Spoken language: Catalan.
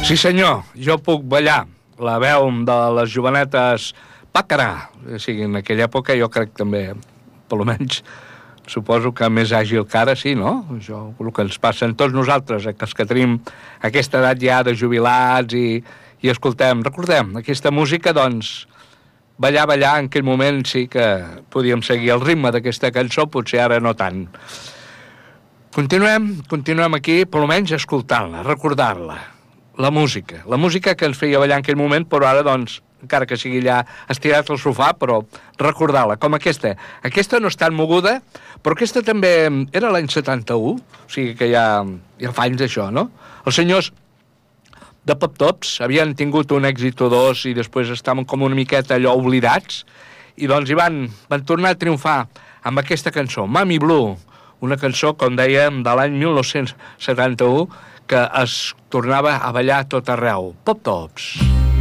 Sí senyor, jo puc ballar la veu de les jovenetes Pàcara, o sigui, en aquella època jo crec també, per almenys suposo que més àgil que ara, sí, no? Això, el que ens passa a tots nosaltres, que els que tenim aquesta edat ja de jubilats i escoltem, recordem aquesta música, doncs, ballar en aquell moment sí que podíem seguir el ritme d'aquesta cançó, potser ara no tant. Continuem aquí, per almenys escoltant-la, recordar-la, la música que ens feia ballar en aquell moment, però ara, doncs, encara que sigui allà estirat al sofà, però recordar-la, com aquesta. Aquesta no és tan moguda, però aquesta també era l'any 71, o sigui que ja fa anys d'això, no? Els senyors de Pop Tops havien tingut un èxit o dos i després estaven com una miqueta allò oblidats, i doncs hi van tornar a triomfar amb aquesta cançó, Mami Blue, una cançó, com dèiem, de l'any 1971, que es tornava a ballar tot arreu. Pop Tops.